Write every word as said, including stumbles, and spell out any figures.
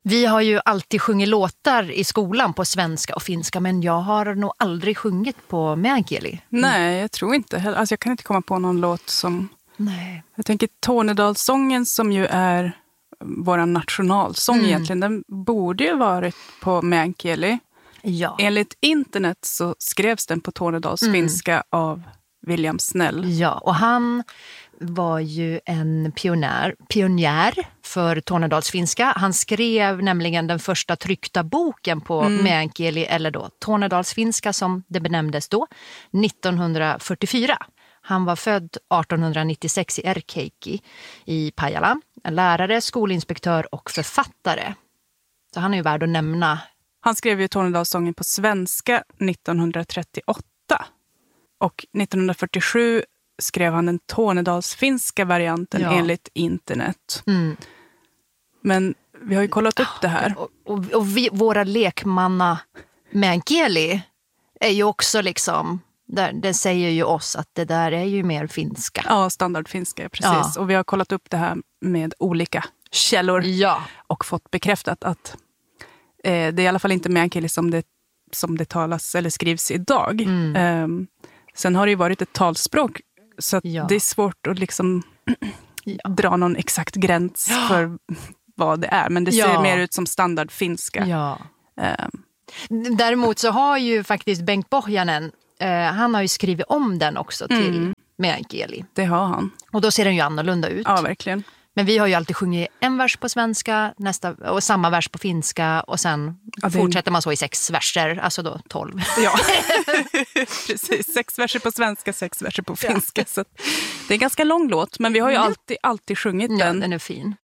Vi har ju alltid sjungit låtar i skolan på svenska och finska, men jag har nog aldrig sjungit på meänkieli. Mm. Nej, jag tror inte heller. Alltså jag kan inte komma på någon låt som... Nej. Jag tänker Tornedalssången som ju är vår nationalsång mm. egentligen, den borde ju varit på meänkieli. Ja. Enligt internet så skrevs den på tornedalsfinska mm. av William Snell. Ja, och han var ju en pionjär, pionjär för tornedalsfinska. Han skrev nämligen den första tryckta boken på mm. meänkieli, eller då tornedalsfinska som det benämndes då, nittonhundrafyrtiofyra. Han var född arton nittiosex i Erkeikki i Pajala. En lärare, skolinspektör och författare. Så han är ju värd att nämna. Han skrev ju Tornedalssången på svenska nittonhundratrettioåtta. Och nittonhundrafyrtiosju skrev han den tornedalsfinska varianten ja. enligt internet. Mm. Men vi har ju kollat upp det här. Och, och, och vi, våra lekmanna meänkieli är ju också liksom... Där, det säger ju oss att det där är ju mer finska. Ja, standardfinska, precis. Ja. Och vi har kollat upp det här med olika källor. Ja. Och fått bekräftat att eh, det är i alla fall inte meänkieli som det, som det talas eller skrivs idag. Mm. Eh, sen har det ju varit ett talspråk. Så att ja. det är svårt att liksom ja. dra någon exakt gräns ja. för vad det är. Men det ser ja. mer ut som standardfinska. Ja. Eh. Däremot så har ju faktiskt Bengt Pohjanen, han har ju skrivit om den också till mm. meänkieli. Det har han. Och då ser den ju annorlunda ut. Ja, verkligen. Men vi har ju alltid sjungit en vers på svenska nästa, och samma vers på finska. Och sen ja, det... fortsätter man så i sex verser, alltså då tolv. Ja, precis. Sex verser på svenska, sex verser på finska. Ja. Så det är en ganska lång låt, men vi har ju alltid, alltid sjungit ja, den. Den är fin.